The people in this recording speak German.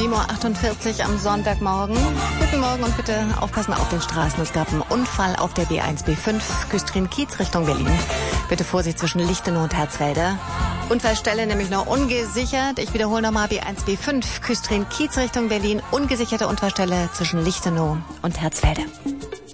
7:48 Uhr am Sonntagmorgen. Guten Morgen und bitte aufpassen auf den Straßen. Es gab einen Unfall auf der B1-B5 Küstrin-Kiez Richtung Berlin. Bitte Vorsicht zwischen Lichtenau und Herzfelde. Unfallstelle nämlich noch ungesichert. Ich wiederhole nochmal B1-B5 Küstrin-Kiez Richtung Berlin. Ungesicherte Unfallstelle zwischen Lichtenau und Herzfelde.